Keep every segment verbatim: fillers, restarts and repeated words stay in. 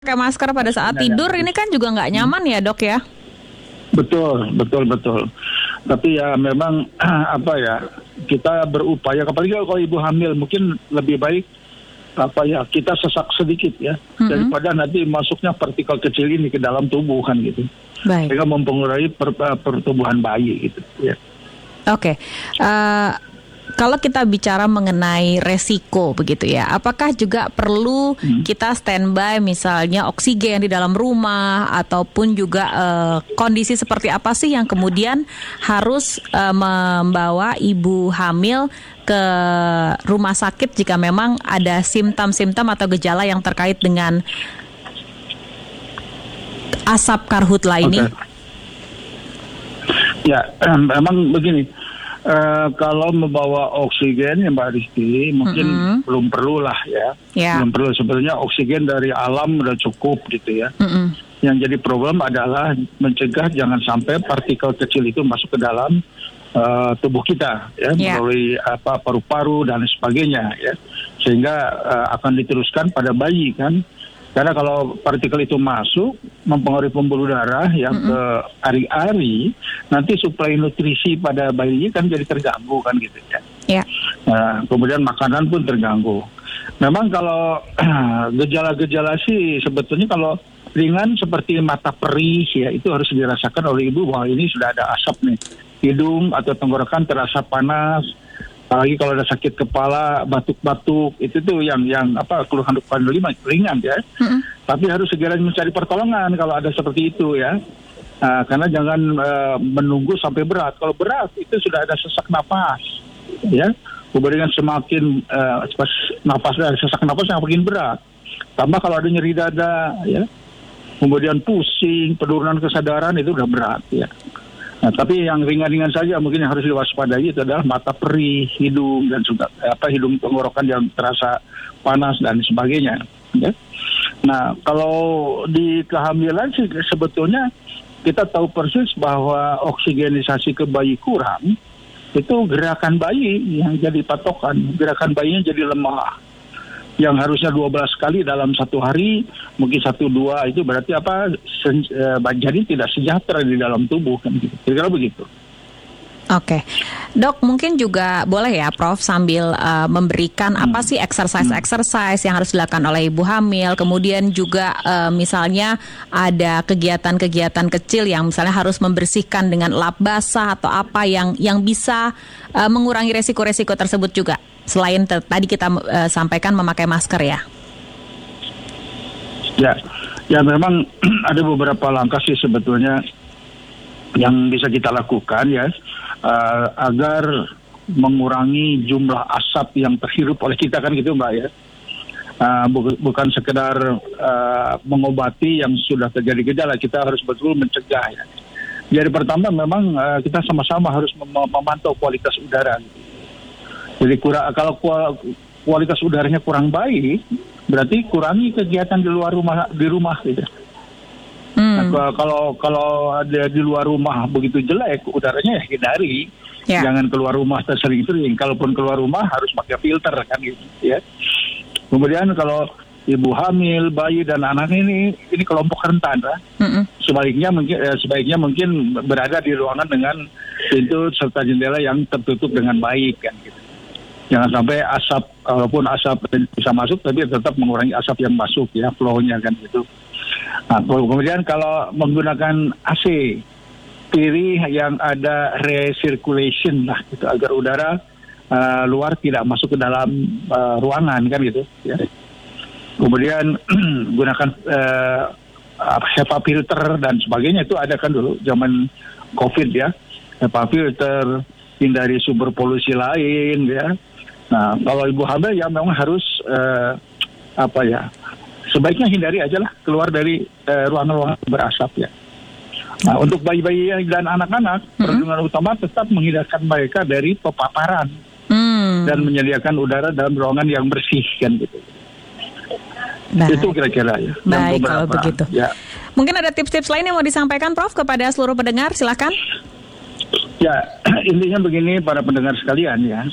Pakai masker pada saat tidur ini kan juga nggak nyaman ya dok ya? Betul, betul, betul. Tapi ya memang apa ya, kita berupaya, apalagi kalau ibu hamil mungkin lebih baik apa ya, kita sesak sedikit ya, mm-hmm. daripada nanti masuknya partikel kecil ini ke dalam tubuh kan gitu. Baik. Sehingga mempengaruhi per, pertumbuhan bayi gitu ya. Oke. Okay. Uh... Kalau kita bicara mengenai resiko begitu ya, apakah juga perlu hmm. kita standby misalnya oksigen di dalam rumah ataupun juga uh, kondisi seperti apa sih yang kemudian harus uh, membawa ibu hamil ke rumah sakit jika memang ada simptom-simptom atau gejala yang terkait dengan asap karhutla ini? Okay. Ya, memang begini. Uh, kalau membawa oksigen ya Mbak Rizky mungkin mm-hmm. belum perlu lah ya, yeah. belum perlu. Sebenarnya oksigen dari alam udah cukup gitu ya. Mm-hmm. Yang jadi problem adalah mencegah jangan sampai partikel kecil itu masuk ke dalam uh, tubuh kita ya, yeah. melalui apa paru-paru dan sebagainya ya, sehingga uh, akan diteruskan pada bayi kan. Karena kalau partikel itu masuk mempengaruhi pembuluh darah yang mm-hmm. ke ari-ari, nanti suplai nutrisi pada bayi kan jadi terganggu kan gitu ya. Yeah. Nah, kemudian makanan pun terganggu. Memang kalau gejala-gejala sih sebetulnya kalau ringan seperti mata perih ya, itu harus dirasakan oleh ibu bahwa ini sudah ada asap nih. Hidung atau tenggorokan terasa panas. Apalagi kalau ada sakit kepala, batuk-batuk, itu tuh yang yang apa keluhan-keluhan ringan ya. Mm-hmm. Tapi harus segera mencari pertolongan kalau ada seperti itu ya. Nah, karena jangan uh, menunggu sampai berat. Kalau berat itu sudah ada sesak napas, ya. Kemudian semakin uh, napas dan sesak napas yang makin berat. Tambah kalau ada nyeri dada, ya. Kemudian pusing, penurunan kesadaran itu udah berat, ya. Nah, tapi yang ringan-ringan saja mungkin yang harus diwaspadai itu adalah mata perih, hidung dan juga apa hidung tenggorokan yang terasa panas dan sebagainya. Ya. Nah, kalau di kehamilan sih sebetulnya kita tahu persis bahwa oksigenisasi ke bayi kurang, itu gerakan bayi yang jadi patokan, gerakan bayinya jadi lemah. Yang harusnya dua belas kali dalam satu hari, mungkin satu dua itu berarti apa? Sen, e, jadi tidak sejahtera di dalam tubuh kan gitu. Kira-kira begitu. Oke, dok mungkin juga boleh ya Prof sambil uh, memberikan hmm. apa sih exercise-exercise yang harus dilakukan oleh ibu hamil, kemudian juga uh, misalnya ada kegiatan-kegiatan kecil yang misalnya harus membersihkan dengan lap basah atau apa yang yang bisa uh, mengurangi resiko-resiko tersebut juga selain t- tadi kita uh, sampaikan memakai masker ya. Ya, ya memang ada beberapa langkah sih sebetulnya yang bisa kita lakukan ya. Uh, agar mengurangi jumlah asap yang terhirup oleh kita kan gitu Mbak ya. Uh, bu- bukan sekedar uh, mengobati yang sudah terjadi gejala, kita harus betul mencegah ya. Jadi pertama memang uh, kita sama-sama harus mem- memantau kualitas udara. Jadi kurang, kalau kualitas udaranya kurang baik, berarti kurangi kegiatan di luar rumah di rumah gitu. Hmm. Nah, kalau kalau ada di luar rumah begitu jelek udaranya ya hindari, yeah. Jangan keluar rumah tersering-sering. Kalaupun keluar rumah harus pakai filter kan gitu ya. Kemudian kalau ibu hamil, bayi dan anak ini ini kelompok rentan lah. Mm-mm. Sebaliknya mungkin eh, sebaiknya mungkin berada di ruangan dengan pintu serta jendela yang tertutup dengan baik kan gitu. Jangan sampai asap, walaupun asap bisa masuk tapi tetap mengurangi asap yang masuk ya, flow-nya kan gitu. Nah, kemudian kalau menggunakan A C, pilih yang ada recirculation lah, gitu, agar udara uh, luar tidak masuk ke dalam uh, ruangan kan gitu. Ya. Kemudian gunakan uh, HEPA filter dan sebagainya itu ada kan dulu zaman COVID ya, HEPA filter, hindari sumber polusi lain ya. Nah kalau ibu hamil ya memang harus uh, apa ya? Sebaiknya hindari aja lah keluar dari uh, ruangan-ruangan berasap ya. Nah untuk bayi-bayi dan anak-anak, mm-hmm. perlindungan utama tetap menghindarkan mereka dari paparan mm. dan menyediakan udara dalam ruangan yang bersih kan gitu. Baik. Itu kira-kira ya. Baik kalau begitu. Ya. Mungkin ada tips-tips lain yang mau disampaikan Prof kepada seluruh pendengar, silakan. Ya intinya begini para pendengar sekalian ya.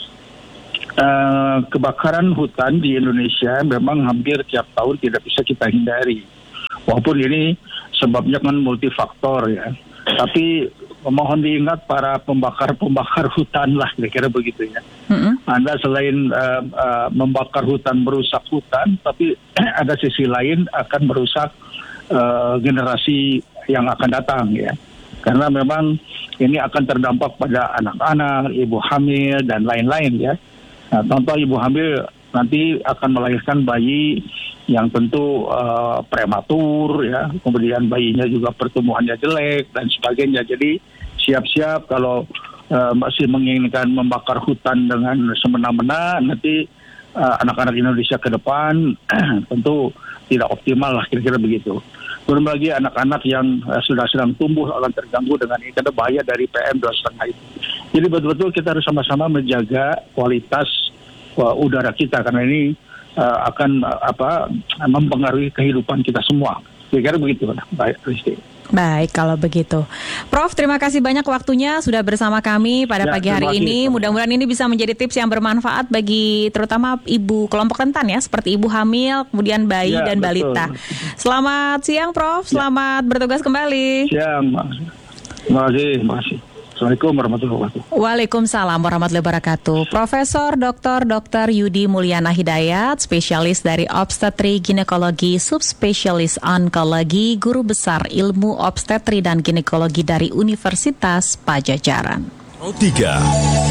Uh, kebakaran hutan di Indonesia memang hampir tiap tahun tidak bisa kita hindari. Walaupun ini sebabnya kan multifaktor ya. Tapi mohon diingat para pembakar-pembakar hutan lah, kira-kira begitu ya. Mm-hmm. Anda selain uh, uh, membakar hutan, merusak hutan, tapi ada sisi lain akan merusak uh, generasi yang akan datang ya. Karena memang ini akan terdampak pada anak-anak, ibu hamil, dan lain-lain ya. Nah, contoh ibu hamil nanti akan melahirkan bayi yang tentu uh, prematur ya, kemudian bayinya juga pertumbuhannya jelek dan sebagainya. Jadi siap-siap kalau uh, masih menginginkan membakar hutan dengan semena-mena, nanti uh, anak-anak Indonesia ke depan tentu tidak optimal lah, kira-kira begitu. Belum lagi anak-anak yang uh, sudah sedang tumbuh akan terganggu dengan ini, karena bahaya dari P M dua koma lima itu. Jadi betul-betul kita harus sama-sama menjaga kualitas uh, udara kita, karena ini Uh, akan uh, apa mempengaruhi kehidupan kita semua. Kira-kira begitu, baik, Risti. Baik, kalau begitu. Prof, terima kasih banyak waktunya sudah bersama kami pada ya, pagi hari ini. Mudah-mudahan ini bisa menjadi tips yang bermanfaat bagi terutama ibu kelompok rentan ya, seperti ibu hamil, kemudian bayi ya, dan betul. balita. Selamat siang, Prof. Selamat ya. bertugas kembali. Siang, terima kasih, terima kasih. Assalamualaikum warahmatullahi wabarakatuh. Waalaikumsalam warahmatullahi wabarakatuh. Profesor Doktor Doktor Yudi Mulyana Hidayat, spesialis dari obstetri ginekologi, subspesialis onkologi, guru besar ilmu obstetri dan ginekologi dari Universitas Pajajaran. Pro tiga.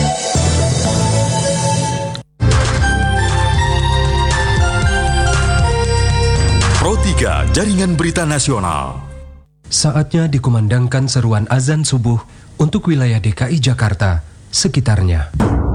Pro tiga, Jaringan Berita Nasional. Saatnya dikumandangkan seruan azan subuh untuk wilayah D K I Jakarta sekitarnya.